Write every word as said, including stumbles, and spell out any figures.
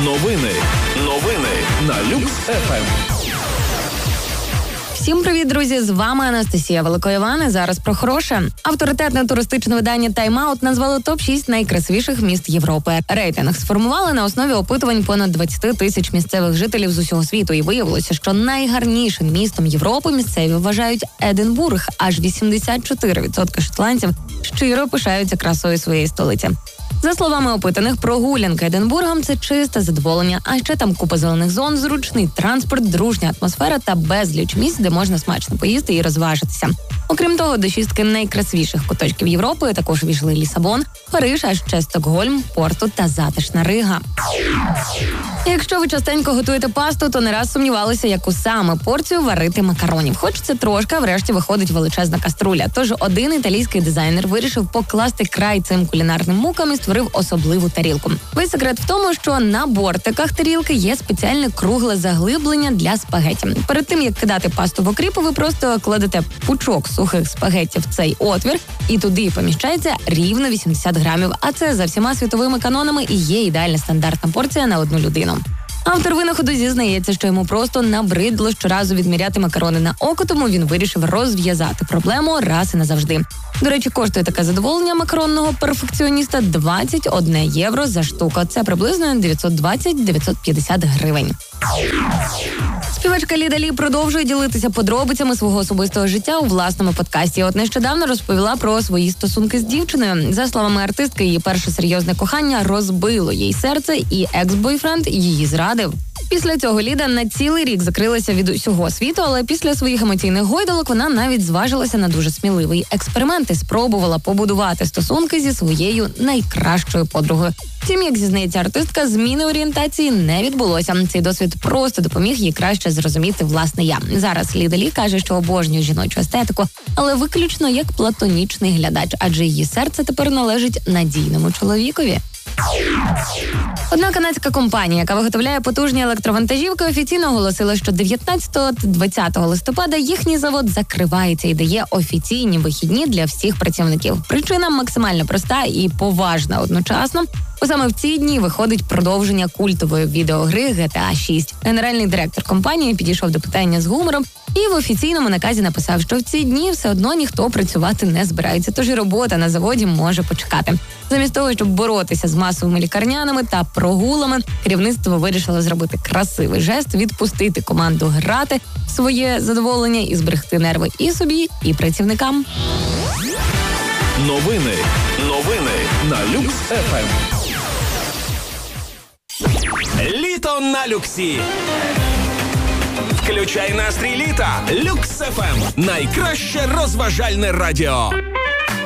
Новини. Новини на Люкс еф ем. Всім привіт, друзі! З вами Анастасія Великоїван. І зараз про хороше. Авторитетне туристичне видання Time Out назвало топ шість найкрасивіших міст Європи. Рейтинг сформували на основі опитувань понад двадцять тисяч місцевих жителів з усього світу. І виявилося, що найгарнішим містом Європи місцеві вважають Единбург. Аж вісімдесят чотири відсотки шотландців щиро пишаються красою своєї столиці. За словами опитаних, прогулянки Единбургом – це чисте задоволення, а ще там купа зелених зон, зручний транспорт, дружня атмосфера та безліч місць, де можна смачно поїсти і розважитися. Окрім того, до шістки найкрасивіших куточків Європи також війшли Лісабон, Париж, а ще Стокгольм, Порту та затишна Рига. Якщо ви частенько готуєте пасту, то не раз сумнівалися, яку саме порцію варити макаронів. Хочеться трошки, а врешті виходить величезна каструля. Тож один італійський дизайнер вирішив покласти край цим кулінарним мукам і створив особливу тарілку. Весь секрет в тому, що на бортиках тарілки є спеціальне кругле заглиблення для спагетті. Перед тим, як кидати пасту в окріп, ви просто кладете пучок сухих спагетті в цей отвір, і туди поміщається рівно вісімдесят грамів. А це за всіма світовими канонами і є ідеальна стандартна порція на одну людину. Автор винаходу зізнається, що йому просто набридло щоразу відміряти макарони на око, тому він вирішив розв'язати проблему раз і назавжди. До речі, коштує таке задоволення макаронного перфекціоніста двадцять одне євро за штуку. Це приблизно дев'ятсот двадцять - дев'ятсот п'ятдесят гривень. Співачка Ліда Лі продовжує ділитися подробицями свого особистого життя у власному подкасті. От нещодавно розповіла про свої стосунки з дівчиною. За словами артистки, її перше серйозне кохання розбило їй серце, і екс-бойфренд її зрадив. Після цього Ліда на цілий рік закрилася від усього світу, але після своїх емоційних гойдалок вона навіть зважилася на дуже сміливий експеримент і спробувала побудувати стосунки зі своєю найкращою подругою. Втім, як зізнається артистка, зміни орієнтації не відбулося. Цей досвід просто допоміг їй краще зрозуміти власне я. Зараз Ліда Лі каже, що обожнює жіночу естетику, але виключно як платонічний глядач, адже її серце тепер належить надійному чоловікові. Одна канадська компанія, яка виготовляє потужні електровантажівки, офіційно оголосила, що дев'ятнадцятого та двадцятого листопада їхній завод закривається і дає офіційні вихідні для всіх працівників. Причина максимально проста і поважна одночасно. Бо саме в ці дні виходить продовження культової відеогри джі ті ей шість. Генеральний директор компанії підійшов до питання з гумором і в офіційному наказі написав, що в ці дні все одно ніхто працювати не збирається, тож і робота на заводі може почекати. Замість того, щоб боротися з масовими лікарняними та прогулами, керівництво вирішило зробити красивий жест, відпустити команду грати своє задоволення і зберегти нерви і собі, і працівникам. Новини. Новини на Люкс еф ем. Літо на Люксі. Включай настрій літа. Люкс еф ем. Найкраще розважальне радіо.